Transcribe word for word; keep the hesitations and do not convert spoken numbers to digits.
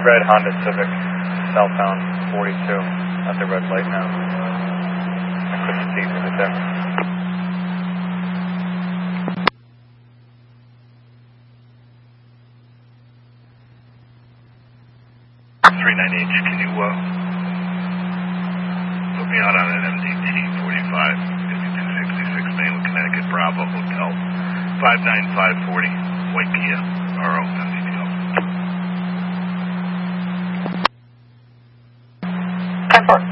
Red Honda Civic, southbound forty-two, at the red light now. I couldn't see through the deck. three nine H, can you uh, put me out on an M D T forty-five, fifty-two sixty-six Mainland, Connecticut, Bravo Hotel, five nine five forty, White Kia, R O, M D T O. ten four.